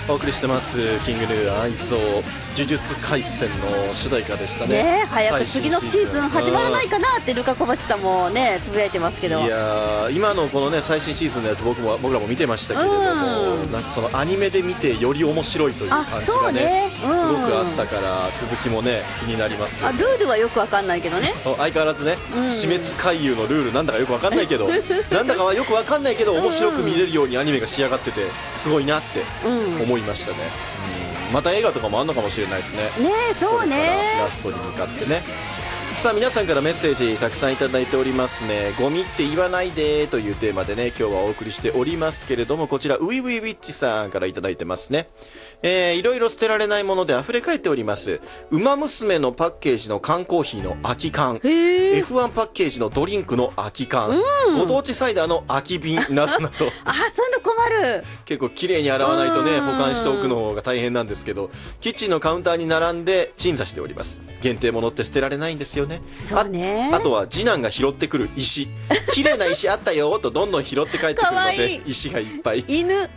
お送りしてますキングヌー愛憎呪術廻戦の主題歌でしたね。 ね、早く次のシーズン始まらないかなってルカ小鉢さんもねつぶやいてますけど、 いや今のこのね最新シーズンのやつ僕らも見てましたけれども、なんかそのアニメで見てより面白いという感じがねすごくあったから続きもね気になりますよね。 ルールはよくわかんないけどね。 そう相変わらずね、死滅回遊のルールなんだかよくわかんないけどなんだかはよくわかんないけど面白く見れるようにアニメが仕上がっててすごいなって思いましたね。また映画とかもあんのかもしれないですね。 ねえ、そうね。 これからラストに向かってね。さあ皆さんからメッセージたくさんいただいておりますね。ゴミって言わないでというテーマでね今日はお送りしておりますけれども、こちらウィウィウィッチさんからいただいてますね。いろいろ捨てられないもので溢れ返っております。ウマ娘のパッケージの缶コーヒーの空き缶、F1 パッケージのドリンクの空き缶、ご当地サイダーの空き瓶などなどあ、そういうの困る。 結構綺麗に洗わないとね保管しておくの方が大変なんですけど、キッチンのカウンターに並んで鎮座しております。限定物って捨てられないんですよね。 そうね。 あとは次男が拾ってくる石、綺麗な石あったよとどんどん拾って帰ってくるので石がいっぱい。 犬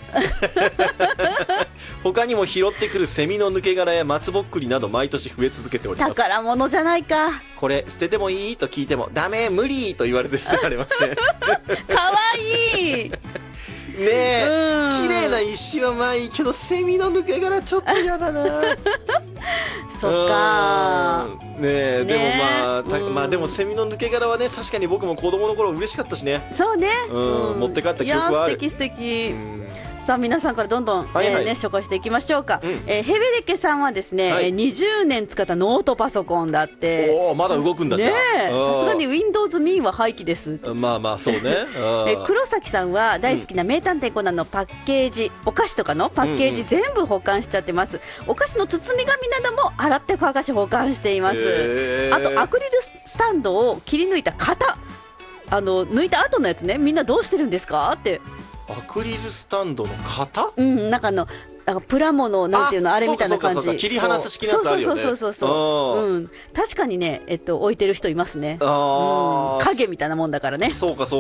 他にも拾ってくるセミの抜け殻や松ぼっくりなど毎年増え続けております。 宝物じゃないか。 これ捨ててもいいと聞いてもダメ無理と言われて捨てられません。 かわいいねえ、綺麗な石はまあいいけどセミの抜け殻ちょっと嫌だな。 そっかねえ、でもまあでもセミの抜け殻はね確かに僕も子供の頃嬉しかったしね。 そうね、 持って帰った記憶はある。 いや素敵さあ皆さんからどんどん、紹介していきましょうか。ヘベレケさんはですね、20年使ったノートパソコンだって。 おまだ動くんだじゃん。 さすがに Windows Me は廃棄です。 まあそうね。 黒崎さんは大好きな名探偵コナンのパッケージ、お菓子とかのパッケージ全部保管しちゃってます。お菓子の包み紙なども洗って乾かし保管しています。あとアクリルスタンドを切り抜いた型、抜いた後のやつね、みんなどうしてるんですかって。 アクリルスタンドの型？ なんかプラモのなんていうのあれみたいな感じ。 切り離す式のやつあるよね。 そう。確かにね置いてる人いますね。影みたいなもんだからね。 そうか。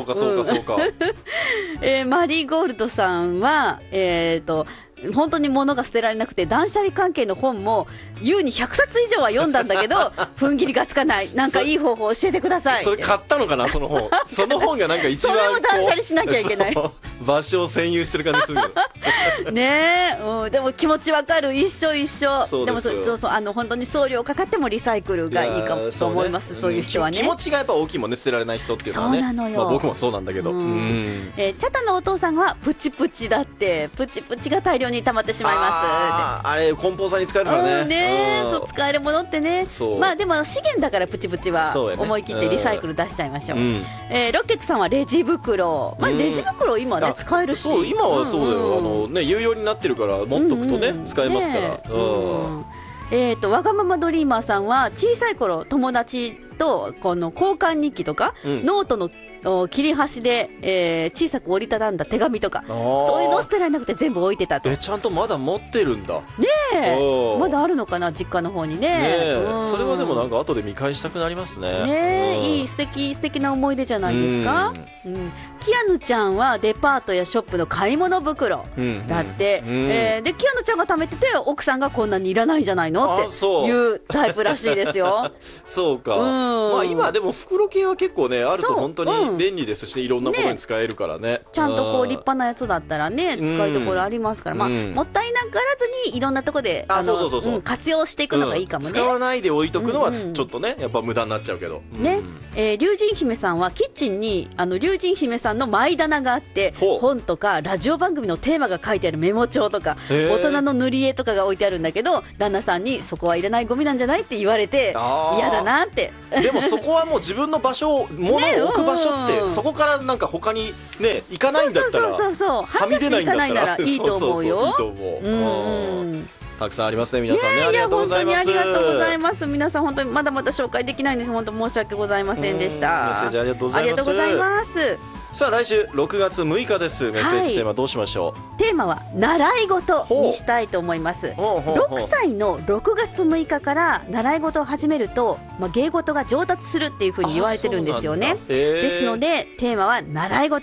マリーゴールドさんは本当に物が捨てられなくて断捨離関係の本も優に100冊以上は読んだんだけど踏ん切りがつかない。なんかいい方法教えてください。 それ買ったのかなその本。その本がなんか一番それを断捨離しなきゃいけない。 場所を占有してる感じするけどねえ、でも気持ちわかる。一緒でも本当に送料かかってもリサイクルがいいかもと思います。そういう人はね気持ちがやっぱ大きいもんね捨てられない人っていうのはね。 そうなのよ。 僕もそうなんだけど。チャタのお父さんはプチプチだって。プチプチが大量に溜まってしまいます。 あれ梱包さんに使えるからね。 そう使えるものってね。まあでも資源だからプチプチは思い切ってリサイクル出しちゃいましょう。ロッケッツさんはレジ袋。レジ袋今ね使えるし。 そう今はそうだよ。有用になってるから持っとくとね使えますから。 わがままドリーマーさんは小さい頃友達とこの交換日記とかノートの切り端で、小さく折りたたんだ手紙とかそういうの捨てられなくて全部置いてたと。 ちゃんとまだ持ってるんだね。 まだあるのかな実家の方にね。 それはでもなんか後で見返したくなりますね。 いい素敵な思い出じゃないですか。キアヌちゃんはデパートやショップの買い物袋だって。でキアヌちゃんが貯めてて奥さんがこんなにいらないんじゃないのっていうタイプらしいですよ。 そうか。まあ今でも袋系は結構ねあると本当に便利ですし、いろんなものに使えるからね。 ちゃんとこう立派なやつだったらね使いどころありますから、もったいながらずにいろんなとこで活用していくのがいいかもね。 使わないで置いとくのはちょっとねやっぱ無駄になっちゃうけどね。龍神姫さんはキッチンに龍神姫さんのマイ棚があって、本とかラジオ番組のテーマが書いてあるメモ帳とか大人の塗り絵とかが置いてあるんだけど、旦那さんにそこはいらないゴミなんじゃないって言われて嫌だなって。 でもそこはもう自分の場所、物を置く場所ってそこからなんか他にね行かないんだったら、はみ出ないんだったらいいと思うよ。 たくさんありますね皆さんね。ありがとうございます。 ありがとうございます。皆さん本当にまだまだ紹介できないんです。本当申し訳ございませんでした。 メッセージありがとうございます。 ありがとうございます。 さあ来週6月6日です。メッセージテーマどうしましょう。 テーマは習い事にしたいと思います。6歳の6月6日から習い事を始めると、芸事が上達するっていうふうに言われてるんですよね。ですのでテーマは習い事。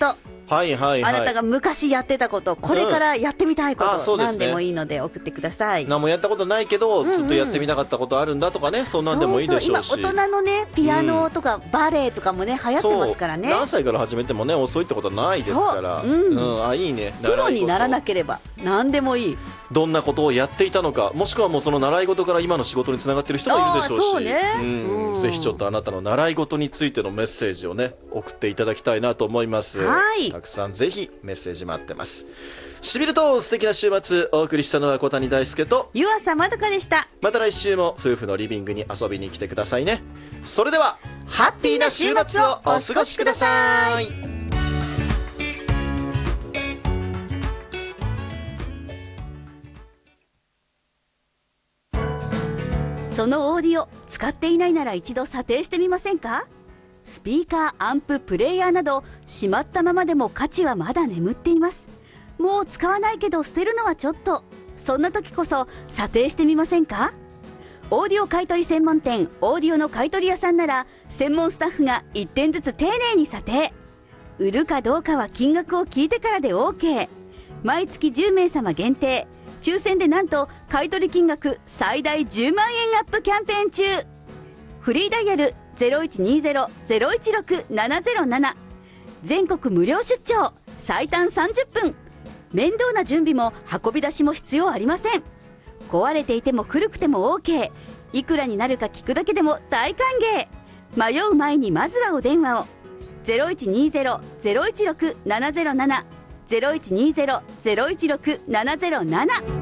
はいはいはい。 あなたが昔やってたこと、これからやってみたいこと、 ね、 何でもいいので送ってください。 何もやったことないけど、ずっとやってみたかったことあるんだとかね、そんなんでもいいでしょうし。 そうそう、今大人のねピアノとかバレエとかもね流行ってますからね。 何歳から始めてもね遅いってことはないですから。あ、いいね。 プロにならなければ何でもいい。 どんなことをやっていたのか、もしくはもうその習い事から今の仕事につながっている人もいるでしょうし、ぜひちょっとあなたの習い事についてのメッセージをね送っていただきたいなと思います。たくさんぜひメッセージ待ってます。しびると素敵な週末お送りしたのは小谷大輔と湯浅まどかでした。 また来週も夫婦のリビングに遊びに来てくださいね。それではハッピーな週末をお過ごしください。 そのオーディオ使っていないなら一度査定してみませんか？スピーカー、アンプ、プレイヤーなどしまったままでも価値はまだ眠っています。もう使わないけど捨てるのはちょっと、そんな時こそ査定してみませんか？オーディオ買取専門店オーディオの買取屋さんなら専門スタッフが1点ずつ丁寧に査定。売るかどうかは金額を聞いてからで OK。 毎月10名様限定、抽選でなんと買取金額最大10万円アップキャンペーン中。フリーダイヤル 0120-016-707、 全国無料出張、最短30分。面倒な準備も運び出しも必要ありません。壊れていても古くても OK。 いくらになるか聞くだけでも大歓迎。迷う前にまずはお電話を。 0120-016-707 0120-016-707